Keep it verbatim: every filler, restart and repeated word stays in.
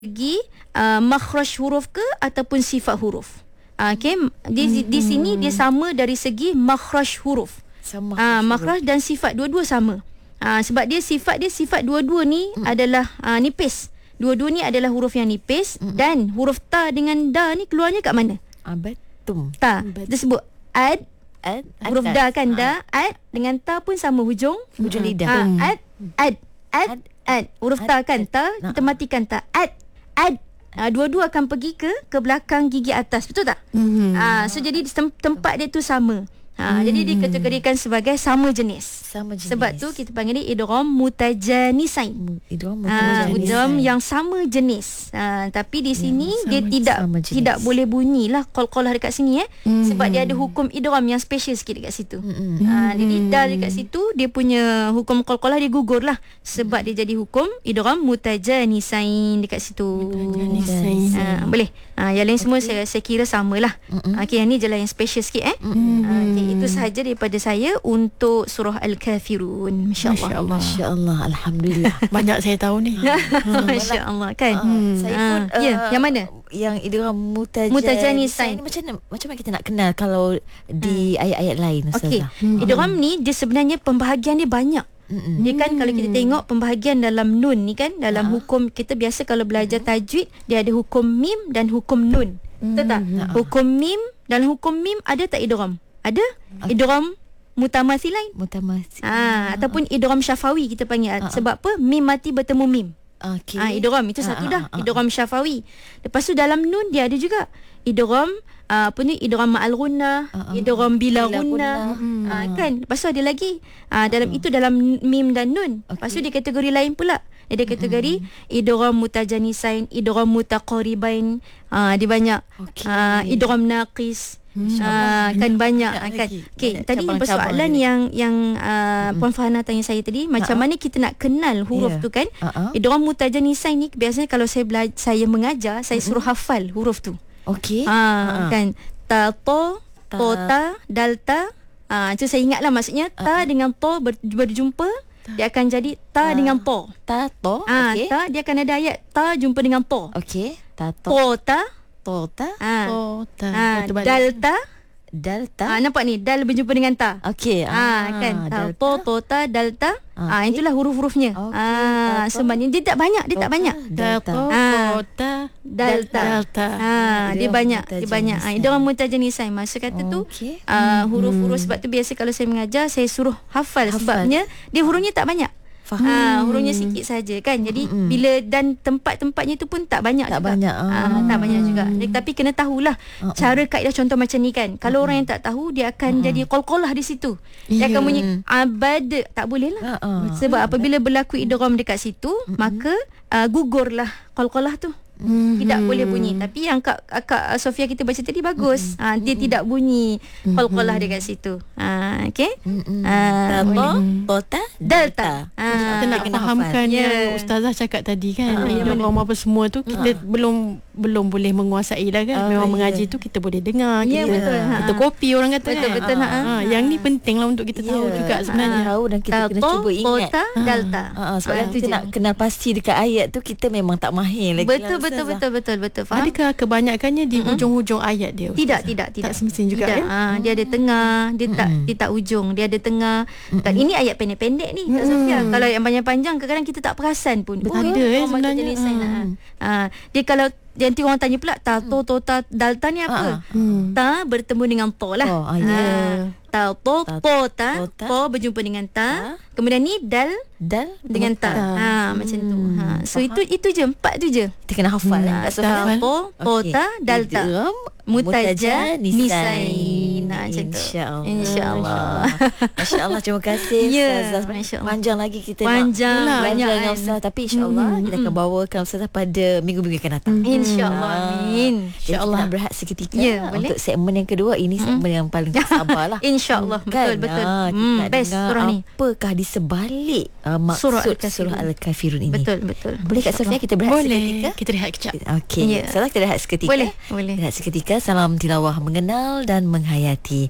segi uh, makhraj huruf ke ataupun sifat huruf. Uh, okay. Di, mm-hmm. di sini dia sama dari segi makhraj huruf. Sama. Uh, makhraj dan sifat dua-dua sama. Uh, sebab dia sifat dia sifat dua-dua ni mm. adalah uh, nipis. Dua-dua ni adalah huruf yang nipis mm. dan huruf ta dengan da ni keluarnya kat mana? Abatum. Ta. Dia sebut ad. Ad. Huruf Atas. da kan da. Ad dengan ta pun sama hujung. Hujung lidah. Uh, ad. Ad. Ad. Ad. Ad. Huruf ta kan ta. Kita matikan ta. Ad. Ad. Uh, dua-dua akan pergi ke ke belakang gigi atas, betul tak? Mm-hmm. Uh, so jadi tem- tempat dia tu sama. Ha, mm. Jadi dikategorikan sebagai sama jenis. Sama jenis. Sebab tu kita panggil dia idgham mutajanisain. Idgham Ha, idgham yang sama jenis. Ha, tapi di sini yang dia tidak tidak boleh bunyilah qalqalah dekat sini eh. Mm. Sebab dia ada hukum idgham yang special sikit dekat situ. Mm. Ha, jadi dal dekat situ dia punya hukum qalqalah dia gugurlah sebab dia jadi hukum idgham mutajanisain dekat situ. Mutajanisain. Ha, boleh. Ha, yang lain okay. semua saya saya kira samalah. Okey, yang ni je lah yang special sikit eh. Ha, okay. Itu sahaja daripada saya untuk surah Al-Kafirun. Masya-Allah. Masya-Allah. Masya-Allah. Alhamdulillah. Banyak saya tahu ni. Masya-Allah kan. Uh, saya pun uh, ya, yang mana? Yang idgham mutajanisain. Mutajanisain. Macam mana macam mana kita nak kenal kalau di hmm. ayat-ayat lain, Ustazah? Okey. Hmm. Idgham ni dia sebenarnya pembahagian dia banyak. Mm-mm. Dia kan kalau kita tengok pembahagian dalam nun ni kan, dalam ha. hukum kita biasa kalau belajar tajwid dia ada hukum mim dan hukum nun. Betul tak? Ha. Hukum mim dan hukum mim ada tak idgham? Ada. Okay. Idgham mutamathilain. Mutamathil. Ah, ataupun idgham syafawi kita panggil. Ha. Sebab apa? Mim mati bertemu mim. Okey. Ah, idgham itu satu dah. Ha. Idgham syafawi. Lepas tu dalam nun dia ada juga idgham uh, apa ni idgham ma'al ghunnah, uh, idgham bila ghunnah. Hmm. Uh, kan? Lepas tu ada lagi uh, dalam uh. itu dalam mim dan nun. Okay. Lepas tu dia kategori lain pula. Ada kategori mm-hmm. idgham mutajanisain, idgham mutaqaribain. Ah uh, dia banyak. Okay. Uh, idgham naqis. Uh, kan banyak ya, kan. Okey, tadi persoalan yang yang uh, Puan Farhana tanya saya tadi, macam uh-huh. mana kita nak kenal huruf yeah. tu kan? Uh-huh. Idgham mutajanisain ni biasanya kalau saya bela- saya mengajar, saya suruh uh-huh. hafal huruf tu. Okey. Ha uh-huh. kan ta to ta, to ta dal ta. Ah uh, tu saya ingatlah maksudnya ta uh-huh. dengan to ber, berjumpa ta. Dia akan jadi ta uh, dengan to. Ta to. Ah okey. ta dia akan ada ayat ta jumpa dengan to. Okey. Ta to. To ta Tota, ha. Tota, ha. Dalta, dalta. Ha, nampak ni, dal berjumpa dengan ta. Okey. Ha, kan. Ta, to, tota, dalta. Ah, okay. Itulah huruf-hurufnya. Okay. Ah, sebenarnya dia tak banyak, dia tota, tak banyak. Dalta, tota, dalta. dalta. Ha, dia banyak, dia banyak. Ah, idgham mutajanisain. Maksud kata tu okay. uh, huruf-huruf sebab tu biasa kalau saya mengajar saya suruh hafal, hafal. Sebabnya dia hurufnya tak banyak. Faham. Ha, hurufnya sikit saja kan. Jadi mm-hmm. bila dan tempat-tempatnya tu pun tak banyak tak juga. banyak. Ah. Ha, tak banyak juga. Jadi, tapi kena tahulah uh-uh. cara kaedah contoh macam ni kan. Kalau uh-uh. orang yang tak tahu dia akan uh-uh. jadi qalqalah di situ. Dia yeah. akan bunyi abad, tak boleh lah. Uh-uh. Sebab apabila berlaku idgham dekat situ uh-uh. maka uh, gugurlah qalqalah tu. Mm-hmm. Tidak boleh bunyi. Tapi yang Kak, Kak Sofia kita baca tadi bagus. Mm-hmm. Ha, dia mm-hmm. tidak bunyi qalqalah mm-hmm. dekat situ. Ha, okey. Mm-hmm. Ha, to, tota, delta. Ha, kita nak fahamkan yang yeah. Ustazah cakap tadi kan. Uh, idgham apa semua tu kita uh. belum belum boleh menguasai lah kan. Uh, Memang yeah. mengaji tu kita boleh dengar, yeah, kita betul. kita kopi orang kata betul, kan. Betul betul. Ha, ha, yang ni penting lah untuk kita tahu yeah. juga sebenarnya. Tahu dan kita kena cuba ingat. Tota, delta. Ha, sebab ha, kita nak kenal pasti dekat ayat tu kita memang tak mahir lagi. Betul betul betul betul betul. Faham? Adakah kebanyakannya di mm-hmm. ujung-ujung ayat dia? Tidak, Ustazah? tidak, tidak. Tak semestinya juga tidak. kan? Ha, dia ada tengah, dia tak mm-hmm. dia tak ujung, dia ada tengah. Mm-hmm. Dan ini ayat pendek-pendek ni, Kak mm-hmm. Sofia. Kalau yang panjang-panjang kadang-kadang kita tak perasan pun. Betul. Ada eh sebenarnya. Mm. Ha, dia kalau nanti orang tanya pula ta to to ta dalta ni apa? Hmm. Ta bertemu dengan to lah. Oh, yeah. Ha, ta to to ta, to berjumpa dengan ta. Kemudian ni dal dal dengan ta. Ha, macam tu. Ha, so itu itu je, empat tu je. Kita kena hafal lah. To to ta dalta. Mutajanisain. Nah, InsyaAllah. InsyaAllah. Masya-Allah, terima kasih. Ya, Ustazah. Panjang lagi kita panjang, nak banyak dengan Ustazah. Tapi insyaAllah hmm. kita akan bawakan Ustazah pada minggu-minggu akan datang. Hmm. InsyaAllah. Amin. InsyaAllah. Kita nak berehat seketika ya, untuk segmen yang kedua. Ini segmen hmm. yang paling sabarlah. InsyaAllah. Kan? Betul, betul. Ha, Hmm, best surah ni. Apakah di sebalik uh, maksud surah Al-Kafirun. surah Al-Kafirun ini? Betul, betul. Boleh Kak Sofia kita berehat boleh. seketika? Kita rehat kejap. Okey. Yeah. Salah kita rehat seketika. Boleh, boleh. Rehat seketika. Salam tilawah mengenal dan menghayati.